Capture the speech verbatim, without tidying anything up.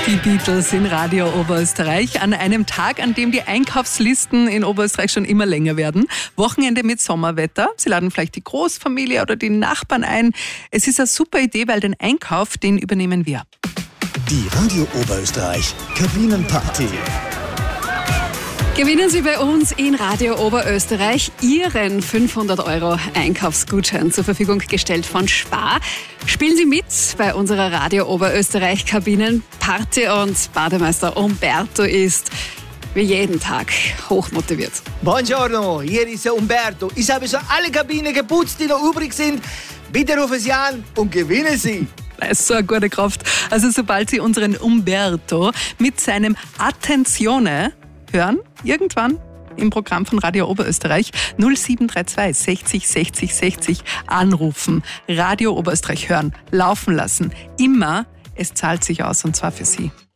Die Beatles in Radio Oberösterreich an einem Tag, an dem die Einkaufslisten in Oberösterreich schon immer länger werden. Wochenende mit Sommerwetter. Sie laden vielleicht die Großfamilie oder die Nachbarn ein. Es ist eine super Idee, weil den Einkauf, den übernehmen wir. Die Radio Oberösterreich Kabinenparty. Gewinnen Sie bei uns in Radio Oberösterreich Ihren fünfhundert Euro Einkaufsgutschein zur Verfügung gestellt von Spar. Spielen Sie mit bei unserer Radio Oberösterreich Kabinenparty und Bademeister Umberto ist wie jeden Tag hochmotiviert. Buongiorno, hier ist der Umberto. Ich habe schon alle Kabinen geputzt, die noch übrig sind. Bitte rufen Sie an und gewinnen Sie. Das ist so eine gute Kraft. Also sobald Sie unseren Umberto mit seinem Attenzione hören, irgendwann im Programm von Radio Oberösterreich null sieben drei zwei sechzig sechzig sechzig anrufen, Radio Oberösterreich hören, laufen lassen. Immer, es zahlt sich aus und zwar für Sie.